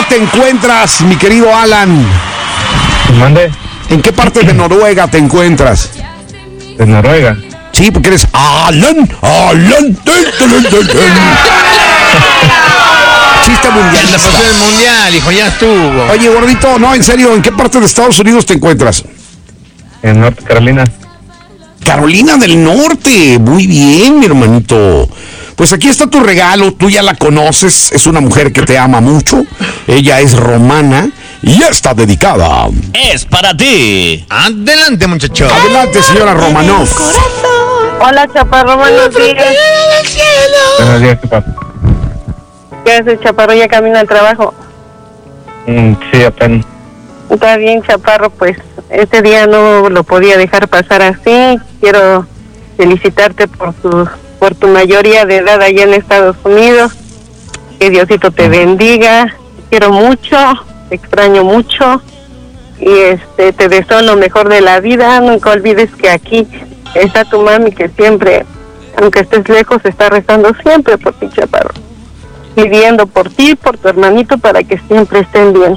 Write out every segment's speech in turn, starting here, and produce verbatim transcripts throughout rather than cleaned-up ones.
Noruega te encuentras, mi querido Alan? ¿Mande? ¿En qué parte de Noruega te encuentras? ¿De Noruega? Sí, porque eres Alan, Alan. Chiste mundial. Ya pasó el mundial, hijo, ya estuvo. Oye, gordito, no, en serio, ¿en qué parte de Estados Unidos te encuentras? En Norte Carolina. Carolina del Norte, muy bien, mi hermanito. Pues aquí está tu regalo, tú ya la conoces, es una mujer que te ama mucho, ella es romana y ya está dedicada. Es para ti. Adelante, muchacho. Adelante, señora Romanov. Hola, Chaparro, buenos días. Buenos días, ¿qué pasa? ¿Qué haces, Chaparro? ¿Ya camina al trabajo? Mm, sí, apenas. Está bien, Chaparro, pues este día no lo podía dejar pasar así. Quiero felicitarte por tu, por tu mayoría de edad allá en Estados Unidos. Que Diosito te bendiga. Te quiero mucho, te extraño mucho. Y este te deseo lo mejor de la vida. Nunca olvides que aquí está tu mami, que siempre, aunque estés lejos, está rezando siempre por ti, Chaparro. Pidiendo por ti, por tu hermanito, para que siempre estén bien.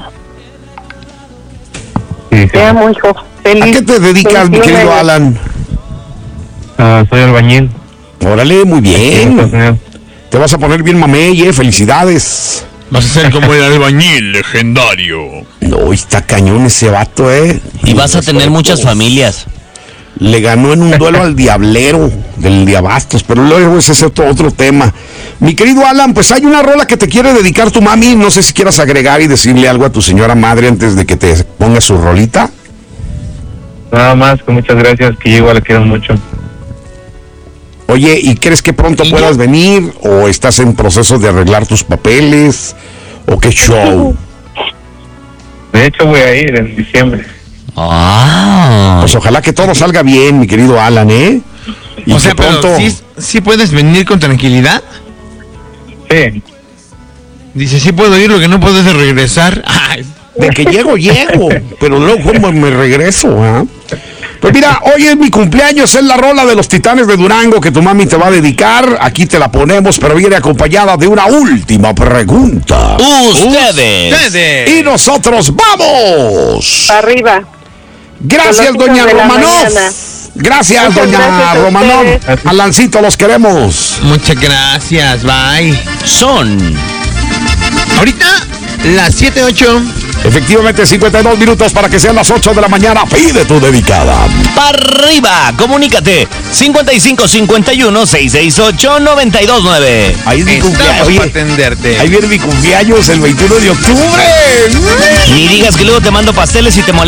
Sí, sí. Te amo, hijo. Feliz. ¿A qué te dedicas, mi querido Alan? Ah, soy albañil. Órale, muy En Estados bien. Unidos. Te vas a poner bien mamey, eh, felicidades. Vas a ser como el albañil legendario. No, está cañón ese vato, eh. Y vas a tener muchas familias. Le ganó en un duelo al diablero del Diabastos, pero luego ese es otro, otro tema. Mi querido Alan, pues hay una rola que te quiere dedicar tu mami, no sé si quieras agregar y decirle algo a tu señora madre antes de que te ponga su rolita. Nada más, que muchas gracias, que yo igual le quiero mucho. Oye, ¿y crees que pronto ¿Y puedas ya? venir o estás en proceso de arreglar tus papeles o qué show? De hecho, voy a ir en diciembre. Ah. Pues ojalá que todo salga bien, mi querido Alan, ¿eh? Y O que sea, pero pronto... ¿sí, sí puedes venir con tranquilidad? Sí. Dice, sí puedo ir, lo que no puedo es regresar. Ay, De que llego, llego, pero luego cómo me regreso, ¿ah? Pues mira, hoy es mi cumpleaños, es la rola de los Titanes de Durango que tu mami te va a dedicar. Aquí te la ponemos, pero viene acompañada de una última pregunta. Ustedes. ustedes. Y nosotros vamos. Arriba. Gracias, Con las doña hijas de la Romanov. mañana. Gracias, Muchas doña gracias a Romanov. ustedes. Alancito, los queremos. Muchas gracias, bye. Son. Ahorita, las siete ocho. Efectivamente, cincuenta y dos minutos para que sean las ocho de la mañana. Pide tu dedicada. Para arriba. Comunícate. cincuenta y cinco cincuenta y uno seiscientos sesenta y ocho noventa y dos nueve. Ahí es mi cumpleaños. Estamos Oye, para atenderte. ahí viene mi cumpleaños el veintiuno de octubre. Ni digas que luego te mando pasteles y te molestas.